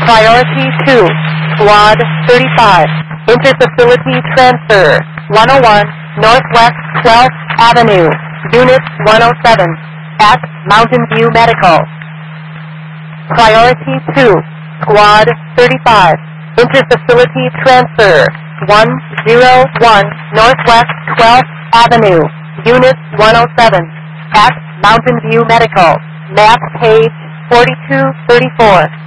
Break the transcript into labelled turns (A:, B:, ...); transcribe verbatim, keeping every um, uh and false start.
A: Priority two, Squad thirty-five, Interfacility Transfer, one oh one, Northwest twelfth Avenue, Unit one oh seven, at Mountain View Medical. Priority two, Squad thirty-five, Interfacility Transfer, one oh one, Northwest twelfth Avenue, Unit one oh seven, at Mountain View Medical. Map page forty-two thirty-four.